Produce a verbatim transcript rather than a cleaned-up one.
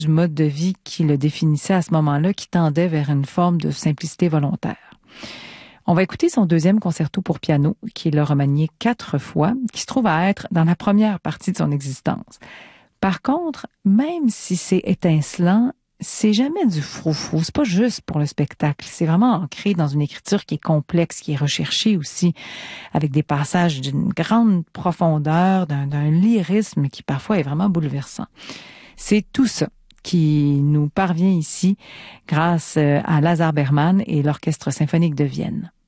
du mode de vie qui le définissait à ce moment-là, qui tendait vers une forme de simplicité volontaire. On va écouter son deuxième concerto pour piano, qui l'a remanié quatre fois, qui se trouve à être dans la première partie de son existence. Par contre, même si c'est étincelant, c'est jamais du froufrou. C'est pas juste pour le spectacle. C'est vraiment ancré dans une écriture qui est complexe, qui est recherchée aussi, avec des passages d'une grande profondeur, d'un, d'un lyrisme qui parfois est vraiment bouleversant. C'est tout ça qui nous parvient ici grâce à Lazar Berman et l'Orchestre symphonique de Vienne.